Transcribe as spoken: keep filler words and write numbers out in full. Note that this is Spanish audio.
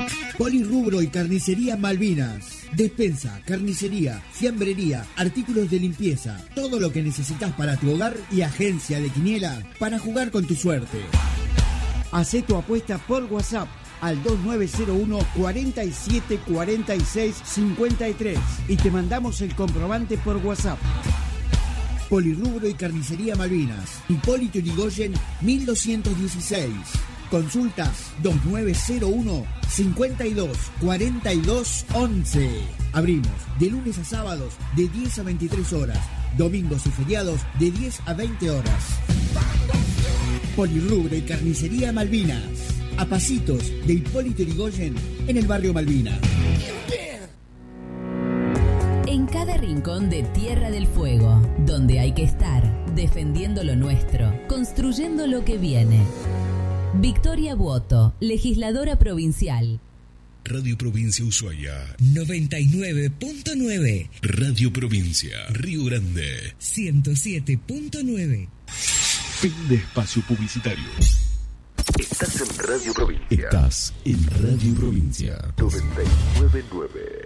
Polirrubro y Carnicería Malvinas. Despensa, carnicería, fiambrería, artículos de limpieza, todo lo que necesitas para tu hogar y agencia de quiniela para jugar con tu suerte. Hacé tu apuesta por WhatsApp al dos nueve cero uno, cuatro siete cuatro seis, cinco tres y te mandamos el comprobante por WhatsApp. Polirrubro y Carnicería Malvinas. Hipólito Yrigoyen mil doscientos dieciséis. Consultas dos nueve cero uno, cinco dos, cuatro dos, once. Abrimos de lunes a sábados de diez a veintitrés horas. Domingos y feriados de diez a veinte horas. Polirrubro y Carnicería Malvinas. A pasitos de Hipólito Yrigoyen en el barrio Malvina. En cada rincón de Tierra del Fuego, donde hay que estar, defendiendo lo nuestro, construyendo lo que viene. Victoria Buoto, legisladora provincial. Radio Provincia Ushuaia noventa y nueve punto nueve. Radio Provincia Río Grande ciento siete punto nueve. Fin de espacio publicitario. Estás en Radio Provincia. Estás en Radio Provincia noventa y nueve punto nueve.